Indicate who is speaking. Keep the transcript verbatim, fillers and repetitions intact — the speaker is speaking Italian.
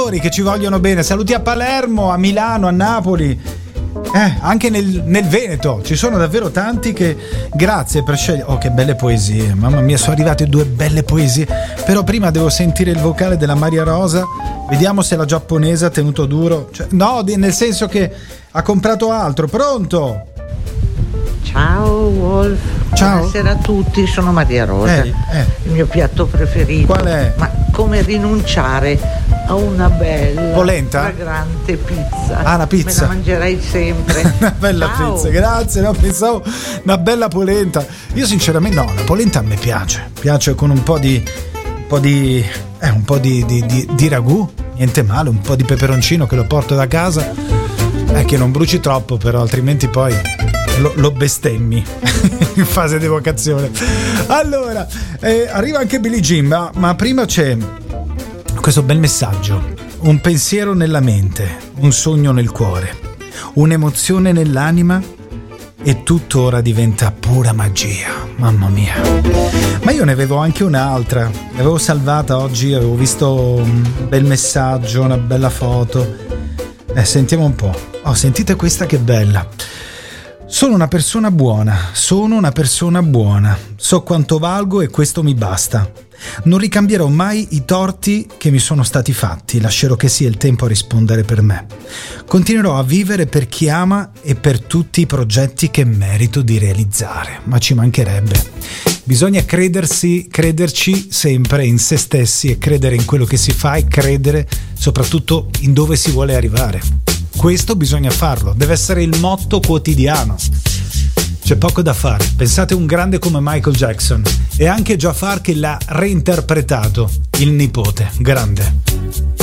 Speaker 1: ascoltatori che ci vogliono bene. Saluti a Palermo, a Milano, a Napoli. Eh, anche nel, nel Veneto ci sono davvero tanti che grazie per scegliere. Oh, che belle poesie, mamma mia, sono arrivate due belle poesie. Però prima devo sentire il vocale della Maria Rosa. Vediamo se la giapponese ha tenuto duro, cioè, no, nel senso che ha comprato altro. Pronto?
Speaker 2: Ciao Wolf.
Speaker 1: Ciao.
Speaker 2: Buonasera a tutti, sono Maria Rosa.
Speaker 1: Eh, eh.
Speaker 2: Il mio piatto preferito.
Speaker 1: Qual è?
Speaker 2: Ma come rinunciare a una bella
Speaker 1: polenta?
Speaker 2: Fragrante pizza.
Speaker 1: Ah, la pizza.
Speaker 2: Me la mangerei sempre.
Speaker 1: Una bella
Speaker 2: Ciao.
Speaker 1: pizza, grazie. No, pensavo una bella polenta. Io sinceramente no, la polenta a me piace. Piace con un po' di un po' di eh, un po' di, di, di, di ragù, niente male, un po' di peperoncino che lo porto da casa. Eh, che non bruci troppo, però altrimenti poi lo, lo bestemmi in fase di evocazione. Allora, eh, arriva anche Billie Jean, ma, ma prima c'è questo bel messaggio: un pensiero nella mente, un sogno nel cuore, un'emozione nell'anima e tutto ora diventa pura magia. Mamma mia. Ma io ne avevo anche un'altra, l'avevo salvata oggi, avevo visto un bel messaggio, una bella foto. Eh, sentiamo un po'. Oh, sentite questa che bella. Sono una persona buona, sono una persona buona. So quanto valgo e questo mi basta. Non ricambierò mai i torti che mi sono stati fatti, lascerò che sia il tempo a rispondere per me. Continuerò a vivere per chi ama e per tutti i progetti che merito di realizzare. Ma ci mancherebbe. Bisogna credersi, crederci sempre in se stessi e credere in quello che si fa e credere soprattutto in dove si vuole arrivare. Questo bisogna farlo, deve essere il motto quotidiano. C'è poco da fare. Pensate a un grande come Michael Jackson e anche Jafar che l'ha reinterpretato, il nipote, grande.